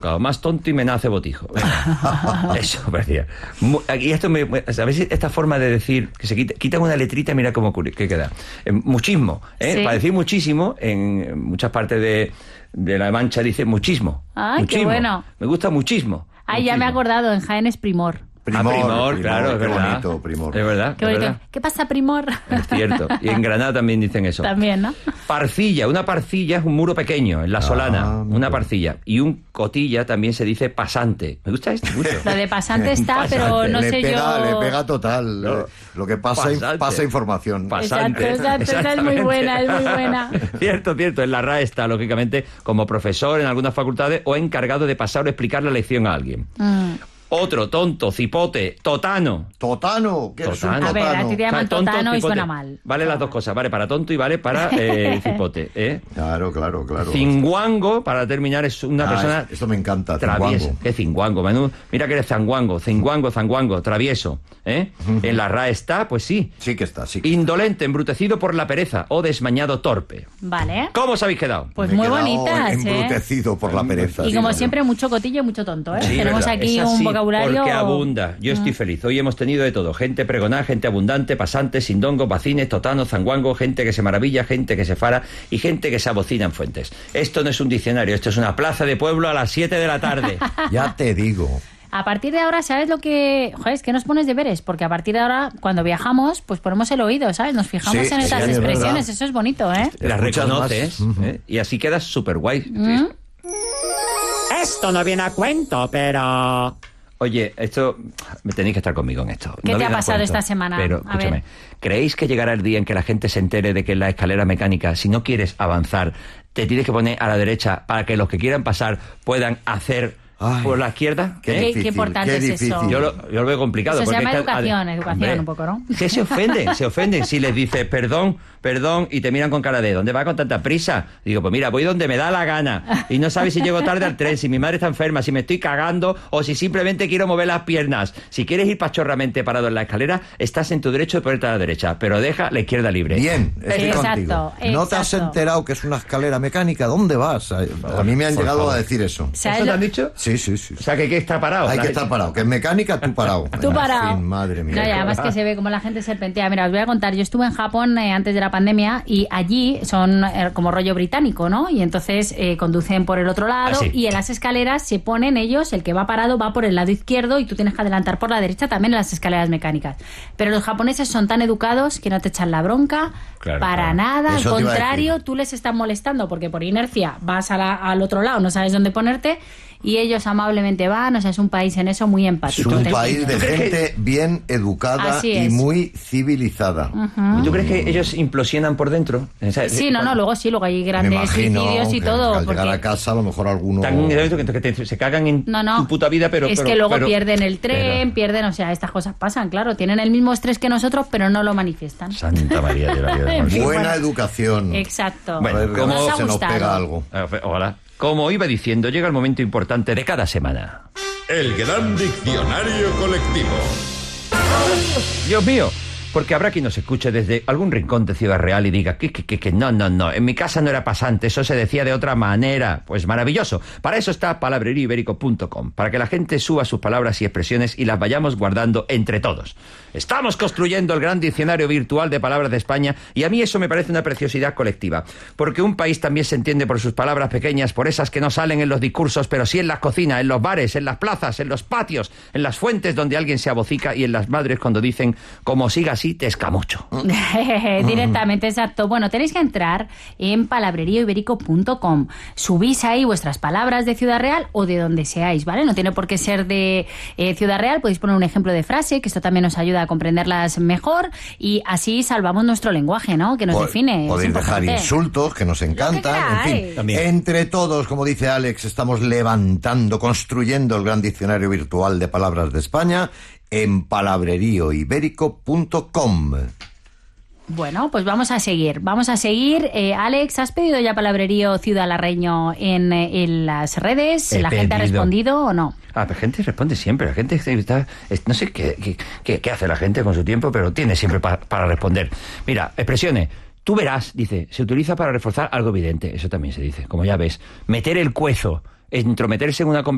Más tonto y me nace botijo. Eso parecía. Y esto ¿sabéis esta forma de decir que se quitan una letrita y mira cómo que queda? Muchismo, ¿eh? Sí. Para decir muchísimo, en muchas partes de La Mancha dice muchismo. ¡Ay, muchismo. Qué bueno! Me gusta muchismo. Ay, ya me he acordado, en Jaén es primor. Primor, claro, es qué verdad. bonito, primor. Es verdad. Qué bonito. ¿Qué pasa, primor? Es cierto. Y en Granada también dicen eso. También, ¿no? Parcilla. Una parcilla es un muro pequeño, en la Solana. Una parcilla. Y un cotilla también se dice pasante. Me gusta esto mucho. Lo de pasante está, pero no sé yo... Le pega total. No. Lo que pasa pasa información. Pasante. Exacto, esa es muy buena, es muy buena. Cierto. En la RAE está, lógicamente, como profesor en algunas facultades o encargado de pasar o explicar la lección a alguien. Otro, tonto, cipote, totano. ¿Totano? ¿Qué es un totano? A ver, a ti te llaman tonto, totano cipote. Y suena mal. Vale las dos cosas, vale para tonto y vale para cipote. Claro. Cinguango, para terminar, es una persona... Esto me encanta, travieso. ¿Qué cinguango? Manu? Mira que eres zanguango, travieso. En la RAE está, pues sí. Sí que está. Indolente, embrutecido por la pereza o desmañado torpe. Vale. ¿Cómo os habéis quedado? Pues muy bonitas, embrutecido por la pereza. Y como siempre, mucho cotillo y mucho tonto, ¿eh? Sí, tenemos verdad. aquí un vocabulario... Porque abunda. Yo estoy feliz. Hoy hemos tenido de todo. Gente pregonada, gente abundante, pasantes, sindongos, vacines, totanos, zanguango, gente que se maravilla, gente que se fara y gente que se abocina en fuentes. Esto no es un diccionario, esto es una plaza de pueblo a las 7 de la tarde. Ya te digo. A partir de ahora, ¿sabes lo que...? Joder, es que nos pones deberes, porque a partir de ahora, cuando viajamos, pues ponemos el oído, ¿sabes? Nos fijamos en estas expresiones, eso es bonito, ¿eh? Las reconoces, y así quedas súper guay. Esto no viene a cuento, pero... Oye, esto... Tenéis que estar conmigo en esto. ¿Qué no te ha viene a pasado cuento, esta semana? Pero, escúchame, ¿creéis que llegará el día en que la gente se entere de que en la escalera mecánica, si no quieres avanzar, te tienes que poner a la derecha para que los que quieran pasar puedan hacer... por la izquierda? Qué importante es eso. Yo lo veo complicado. Eso se llama educación un poco, ¿no? Que se ofenden si les dices perdón, y te miran con cara de ¿dónde va con tanta prisa? Digo, pues mira, voy donde me da la gana y no sabes si llego tarde al tren, si mi madre está enferma, si me estoy cagando o si simplemente quiero mover las piernas. Si quieres ir pachorramente parado en la escalera, estás en tu derecho de ponerte a la derecha, pero deja la izquierda libre. Bien, estoy contigo. ¿No te has enterado que es una escalera mecánica? ¿Dónde vas? A mí me han llegado a decir eso. ¿Eso te han dicho? Sí. O sea, que hay que estar parado. Hay que estar parado. Que es mecánica, tú parado. Tú parado. Fin, madre mía. No, y además que se ve como la gente serpentea. Mira, os voy a contar. Yo estuve en Japón antes de la pandemia y allí son como rollo británico, ¿no? Y entonces conducen por el otro lado y en las escaleras se ponen ellos, el que va parado va por el lado izquierdo y tú tienes que adelantar por la derecha también en las escaleras mecánicas. Pero los japoneses son tan educados que no te echan la bronca para nada. Al contrario, tú les estás molestando porque por inercia vas al otro lado, no sabes dónde ponerte. Y ellos amablemente van, o sea, es un país en eso muy empático. Es un país de gente bien educada y muy civilizada. ¿Y tú crees que ellos implosionan por dentro? Sí, luego hay grandes suicidios y todo. Al llegar a casa, a lo mejor alguno... Que se cagan en tu puta vida, pero... Es que luego pierden el tren, o sea, estas cosas pasan, claro. Tienen el mismo estrés que nosotros, pero no lo manifiestan. Santa María de la vida. Buena educación. Exacto. Bueno, a ver, ¿cómo se nos pega algo? Hola. Como iba diciendo, llega el momento importante de cada semana. El gran diccionario colectivo. Dios mío, porque habrá quien nos escuche desde algún rincón de Ciudad Real y diga que no, en mi casa no era pasante, eso se decía de otra manera. Pues maravilloso. Para eso está palabrerioiberico.com, para que la gente suba sus palabras y expresiones y las vayamos guardando entre todos. Estamos construyendo el gran diccionario virtual de palabras de España y a mí eso me parece una preciosidad colectiva, porque un país también se entiende por sus palabras pequeñas, por esas que no salen en los discursos, pero sí en las cocinas, en los bares, en las plazas, en los patios, en las fuentes donde alguien se abocica y en las madres cuando dicen como siga así te escamucho. Directamente, exacto. Bueno, tenéis que entrar en palabrerioiberico.com. Subís ahí vuestras palabras de Ciudad Real o de donde seáis, ¿vale? No tiene por qué ser de Ciudad Real, podéis poner un ejemplo de frase, que esto también nos ayuda a comprenderlas mejor y así salvamos nuestro lenguaje, ¿no? Que nos define. Podéis dejar insultos que nos encantan, en fin. También. Entre todos, como dice Alex, estamos construyendo el gran diccionario virtual de palabras de España en palabrerioiberico.com. Bueno, pues vamos a seguir. Alex, ¿has pedido ya palabrerío ciudadalarreño en las redes? ¿La gente ha respondido o no? La gente responde siempre. La gente está... No sé qué hace la gente con su tiempo, pero tiene siempre para responder. Mira, expresiones. Tú verás, dice, se utiliza para reforzar algo evidente. Eso también se dice, como ya ves. Meter el cuezo, entrometerse en una conversación.